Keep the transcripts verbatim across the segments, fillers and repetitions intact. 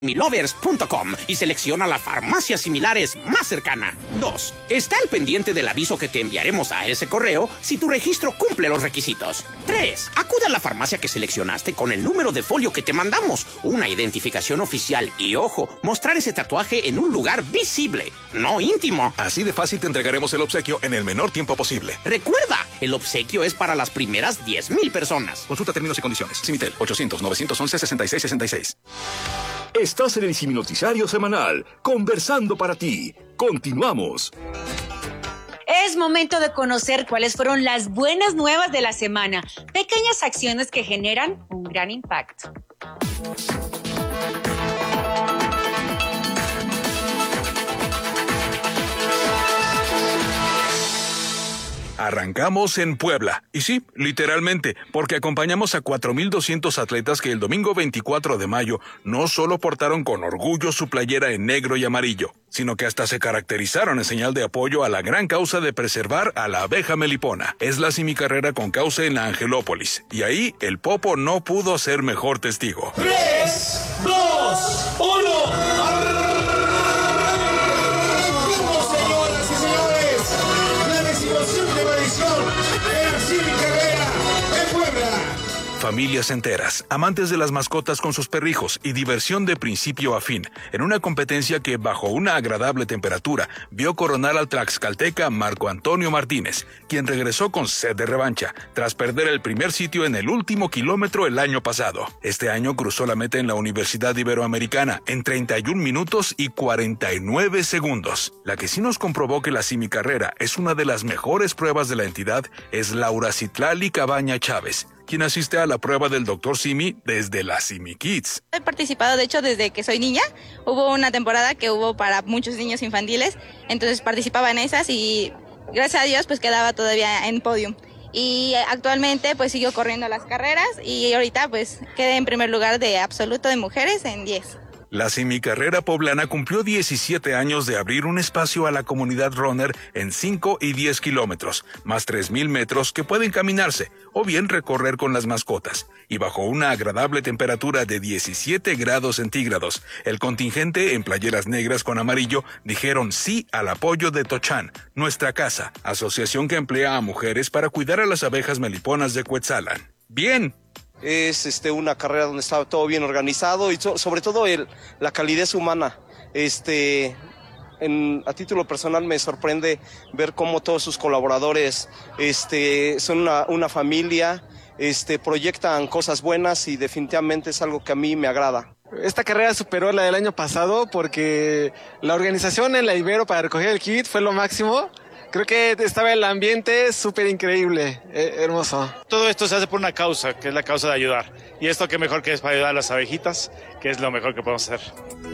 Similovers punto com y selecciona la farmacia similares más cercana. dos. Está al pendiente del aviso que te enviaremos a ese correo si tu registro cumple los requisitos. tres. Acude a la farmacia que seleccionaste con el número de folio que te mandamos, una identificación oficial y, ojo, mostrar ese tatuaje en un lugar visible, no íntimo. Así de fácil te entregaremos el obsequio en el menor tiempo posible. Recuerda, el obsequio es para las primeras diez mil personas. Consulta términos y condiciones. Simitel, ochocientos, novecientos once, sesenta y seis sesenta y seis. Estás en el Siminoticiario Semanal, conversando para ti. Continuamos. Es momento de conocer cuáles fueron las buenas nuevas de la semana. Pequeñas acciones que generan un gran impacto. Arrancamos en Puebla. Y sí, literalmente, porque acompañamos a cuatro mil doscientos atletas que el domingo veinticuatro de mayo no solo portaron con orgullo su playera en negro y amarillo, sino que hasta se caracterizaron en señal de apoyo a la gran causa de preservar a la abeja melipona. Es la simicarrera con causa en la Angelópolis. Y ahí el Popo no pudo ser mejor testigo. tres, dos, uno. Familias enteras, amantes de las mascotas con sus perrijos y diversión de principio a fin, en una competencia que, bajo una agradable temperatura, vio coronar al tlaxcalteca Marco Antonio Martínez, quien regresó con sed de revancha, tras perder el primer sitio en el último kilómetro el año pasado. Este año cruzó la meta en la Universidad Iberoamericana en treinta y un minutos y cuarenta y nueve segundos. La que sí nos comprobó que la simicarrera es una de las mejores pruebas de la entidad es Laura Citlali Cabaña Chávez, quien asiste a la prueba del doctor Simi desde la Simi Kids. He participado, de hecho, desde que soy niña. Hubo una temporada que hubo para muchos niños infantiles, entonces participaba en esas y gracias a Dios pues quedaba todavía en podium. Y actualmente pues sigo corriendo las carreras y ahorita pues quedé en primer lugar de absoluto de mujeres en diez. La simicarrera poblana cumplió diecisiete años de abrir un espacio a la comunidad runner en cinco y diez kilómetros, más tres mil metros que pueden caminarse o bien recorrer con las mascotas. Y bajo una agradable temperatura de diecisiete grados centígrados, el contingente en playeras negras con amarillo dijeron sí al apoyo de Tochan, Nuestra Casa, asociación que emplea a mujeres para cuidar a las abejas meliponas de Cuetzalan. ¡Bien! Es este, una carrera donde está todo bien organizado y so, sobre todo el, la calidez humana. Este, en, a título personal me sorprende ver cómo todos sus colaboradores este, son una, una familia, este, proyectan cosas buenas y definitivamente es algo que a mí me agrada. Esta carrera superó la del año pasado porque la organización en la Ibero para recoger el kit fue lo máximo. Creo que estaba el ambiente súper increíble, eh, hermoso. Todo esto se hace por una causa, que es la causa de ayudar. Y esto qué mejor que es para ayudar a las abejitas, que es lo mejor que podemos hacer.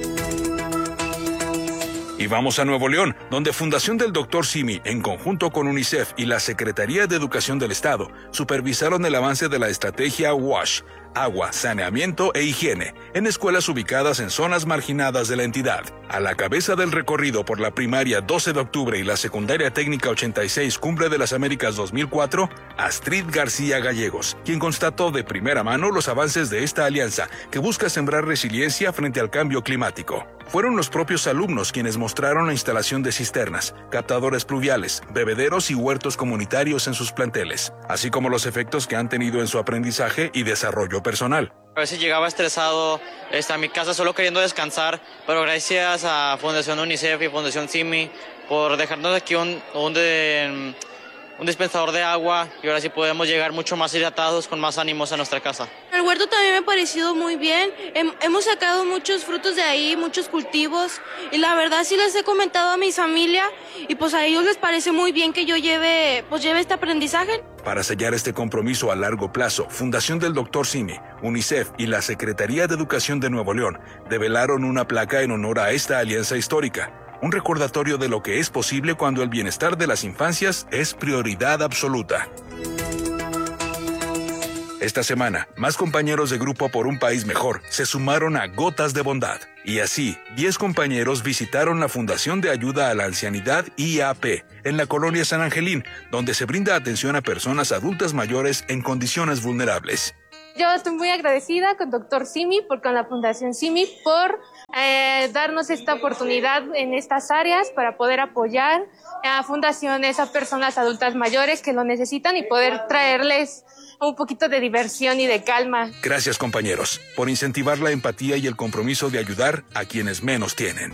Y vamos a Nuevo León, donde Fundación del doctor Simi, en conjunto con UNICEF y la Secretaría de Educación del Estado, supervisaron el avance de la estrategia WASH, agua, saneamiento e higiene, en escuelas ubicadas en zonas marginadas de la entidad. A la cabeza del recorrido por la primaria doce de octubre y la secundaria técnica ochenta y seis Cumbre de las Américas dos mil cuatro, Astrid García Gallegos, quien constató de primera mano los avances de esta alianza que busca sembrar resiliencia frente al cambio climático. Fueron los propios alumnos quienes mostraron la instalación de cisternas, captadores pluviales, bebederos y huertos comunitarios en sus planteles, así como los efectos que han tenido en su aprendizaje y desarrollo personal. A veces llegaba estresado este, a mi casa solo queriendo descansar, pero gracias a Fundación UNICEF y Fundación Simi por dejarnos aquí un, un, de, un dispensador de agua y ahora sí podemos llegar mucho más hidratados, con más ánimos a nuestra casa. El huerto también me ha parecido muy bien, Hem, hemos sacado muchos frutos de ahí, muchos cultivos y la verdad sí les he comentado a mi familia y pues a ellos les parece muy bien que yo lleve, pues lleve este aprendizaje. Para sellar este compromiso a largo plazo, Fundación del doctor Simi, UNICEF y la Secretaría de Educación de Nuevo León develaron una placa en honor a esta alianza histórica, un recordatorio de lo que es posible cuando el bienestar de las infancias es prioridad absoluta. Esta semana, más compañeros de Grupo por un País Mejor se sumaron a Gotas de Bondad. Y así, diez compañeros visitaron la Fundación de Ayuda a la Ancianidad I A P en la colonia San Angelín, donde se brinda atención a personas adultas mayores en condiciones vulnerables. Yo estoy muy agradecida con doctor Simi, por, con la Fundación Simi, por eh, darnos esta oportunidad en estas áreas para poder apoyar a fundaciones, a personas adultas mayores que lo necesitan y poder traerles un poquito de diversión y de calma. Gracias, compañeros, por incentivar la empatía y el compromiso de ayudar a quienes menos tienen.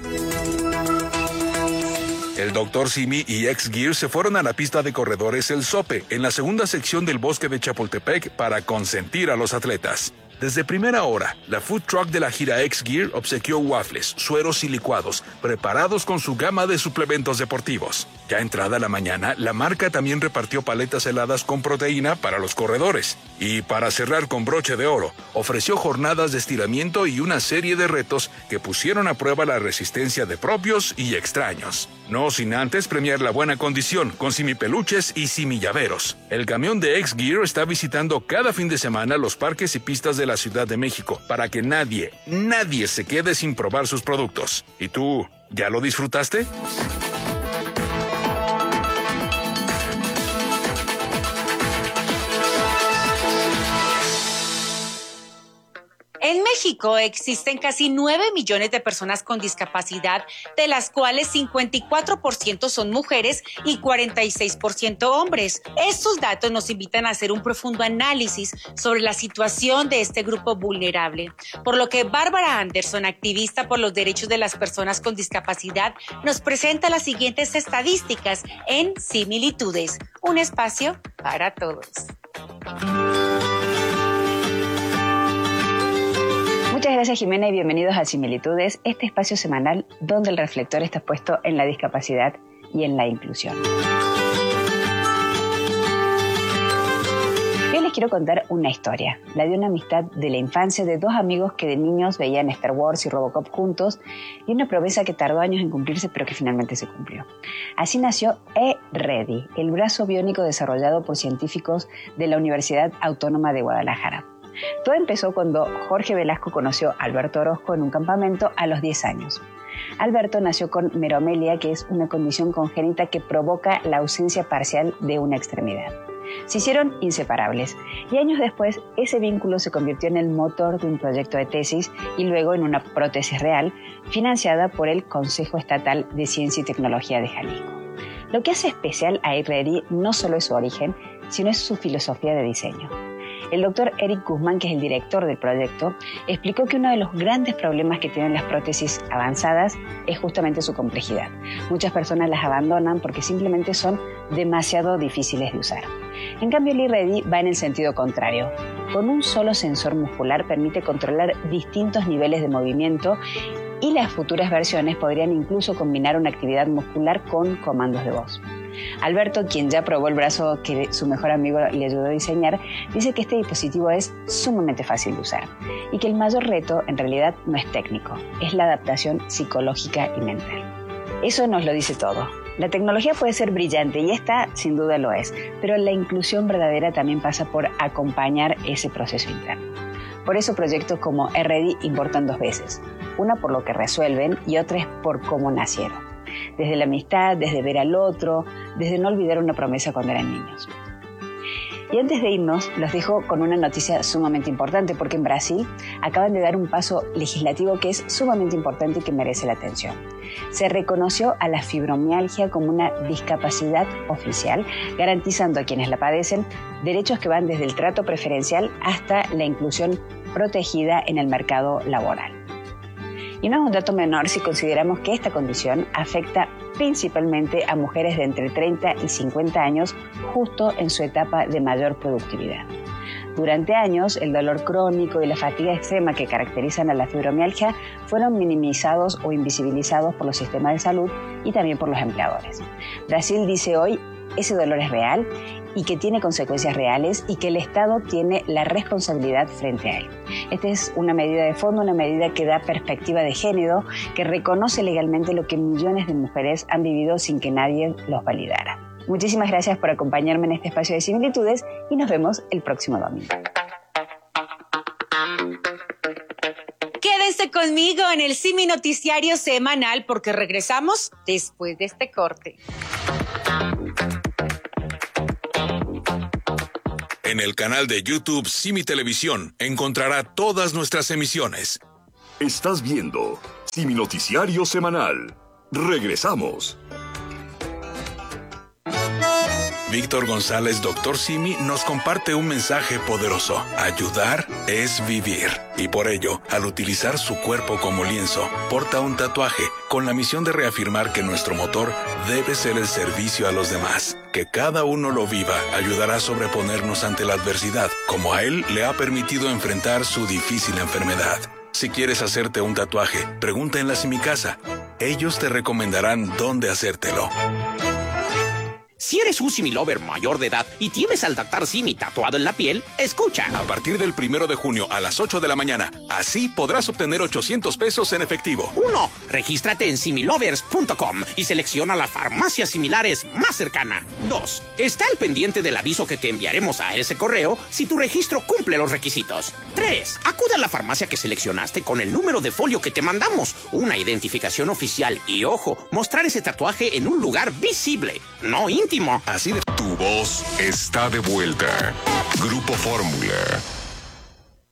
El doctor Simi y X-Gear se fueron a la pista de corredores El Sope, en la segunda sección del bosque de Chapultepec, para consentir a los atletas. Desde primera hora, la food truck de la gira X-Gear obsequió waffles, sueros y licuados, preparados con su gama de suplementos deportivos. Ya entrada la mañana, la marca también repartió paletas heladas con proteína para los corredores. Y para cerrar con broche de oro, ofreció jornadas de estiramiento y una serie de retos que pusieron a prueba la resistencia de propios y extraños. No sin antes premiar la buena condición con simipeluches y simillaveros. El camión de X-Gear está visitando cada fin de semana los parques y pistas de la Ciudad de México para que nadie, nadie se quede sin probar sus productos. ¿Y tú, ya lo disfrutaste? En México existen casi nueve millones de personas con discapacidad, de las cuales cincuenta y cuatro por ciento son mujeres y cuarenta y seis por ciento hombres. Estos datos nos invitan a hacer un profundo análisis sobre la situación de este grupo vulnerable, por lo que Bárbara Anderson, activista por los derechos de las personas con discapacidad, nos presenta las siguientes estadísticas en Similitudes, un espacio para todos. Muchas gracias, Jimena, y bienvenidos a Similitudes, este espacio semanal donde el reflector está puesto en la discapacidad y en la inclusión. Hoy les quiero contar una historia, la de una amistad de la infancia de dos amigos que de niños veían Star Wars y Robocop juntos, y una promesa que tardó años en cumplirse pero que finalmente se cumplió. Así nació E-Ready, el brazo biónico desarrollado por científicos de la Universidad Autónoma de Guadalajara. Todo empezó cuando Jorge Velasco conoció a Alberto Orozco en un campamento a los diez años. Alberto nació con meromelia, que es una condición congénita que provoca la ausencia parcial de una extremidad. Se hicieron inseparables y años después ese vínculo se convirtió en el motor de un proyecto de tesis y luego en una prótesis real financiada por el Consejo Estatal de Ciencia y Tecnología de Jalisco. Lo que hace especial a E-Ready no solo es su origen, sino es su filosofía de diseño. El doctor Eric Guzmán, que es el director del proyecto, explicó que uno de los grandes problemas que tienen las prótesis avanzadas es justamente su complejidad. Muchas personas las abandonan porque simplemente son demasiado difíciles de usar. En cambio, el E-Ready va en el sentido contrario. Con un solo sensor muscular permite controlar distintos niveles de movimiento y las futuras versiones podrían incluso combinar una actividad muscular con comandos de voz. Alberto, quien ya probó el brazo que su mejor amigo le ayudó a diseñar, dice que este dispositivo es sumamente fácil de usar y que el mayor reto en realidad no es técnico, es la adaptación psicológica y mental. Eso nos lo dice todo. La tecnología puede ser brillante y esta sin duda lo es, pero la inclusión verdadera también pasa por acompañar ese proceso interno. Por eso proyectos como E-Ready importan dos veces, una por lo que resuelven y otra es por cómo nacieron. Desde la amistad, desde ver al otro, desde no olvidar una promesa cuando eran niños. Y antes de irnos, los dejo con una noticia sumamente importante, porque en Brasil acaban de dar un paso legislativo que es sumamente importante y que merece la atención. Se reconoció a la fibromialgia como una discapacidad oficial, garantizando a quienes la padecen derechos que van desde el trato preferencial hasta la inclusión protegida en el mercado laboral. Y no es un dato menor si consideramos que esta condición afecta principalmente a mujeres de entre treinta y cincuenta años, justo en su etapa de mayor productividad. Durante años, el dolor crónico y la fatiga extrema que caracterizan a la fibromialgia fueron minimizados o invisibilizados por los sistemas de salud y también por los empleadores. Brasil dice hoy, ese dolor es real y que tiene consecuencias reales y que el Estado tiene la responsabilidad frente a él. Esta es una medida de fondo, una medida que da perspectiva de género, que reconoce legalmente lo que millones de mujeres han vivido sin que nadie los validara. Muchísimas gracias por acompañarme en este espacio de Similitudes y nos vemos el próximo domingo. Quédense conmigo en el Simi Noticiario Semanal porque regresamos después de este corte. En el canal de YouTube Simi Televisión encontrará todas nuestras emisiones. Estás viendo Simi Noticiario Semanal. Regresamos. Víctor González, doctor Simi, nos comparte un mensaje poderoso. Ayudar es vivir. Y por ello, al utilizar su cuerpo como lienzo, porta un tatuaje con la misión de reafirmar que nuestro motor debe ser el servicio a los demás. Que cada uno lo viva ayudará a sobreponernos ante la adversidad, como a él le ha permitido enfrentar su difícil enfermedad. Si quieres hacerte un tatuaje, pregunta en la Simicasa. Ellos te recomendarán dónde hacértelo. Si eres un Simi Lover mayor de edad y tienes al Dactar Simi tatuado en la piel, escucha. A partir del primero de junio a las ocho de la mañana, así podrás obtener ochocientos pesos en efectivo. uno. Regístrate en simi lovers punto com y selecciona la farmacia similares más cercana. dos. Está al pendiente del aviso que te enviaremos a ese correo si tu registro cumple los requisitos. tres. Acude a la farmacia que seleccionaste con el número de folio que te mandamos, una identificación oficial y, ojo, mostrar ese tatuaje en un lugar visible, no íntimo. Así de... Tu voz está de vuelta. Grupo Fórmula.